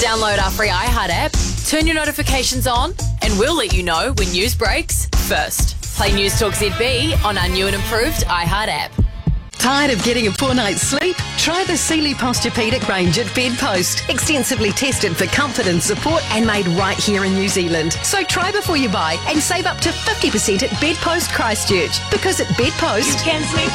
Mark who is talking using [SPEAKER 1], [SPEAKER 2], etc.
[SPEAKER 1] Download our free iHeart app, turn your notifications on, and we'll let you know when news breaks first. Play News Talk ZB on our new and improved iHeart app.
[SPEAKER 2] Tired of getting a poor night's sleep? Try the Sealy Posturepedic range at Bedpost. Extensively tested for comfort and support and made right here in New Zealand. So try before you buy and save up to 50% at Bedpost Christchurch. Because at Bedpost,
[SPEAKER 3] you can sleep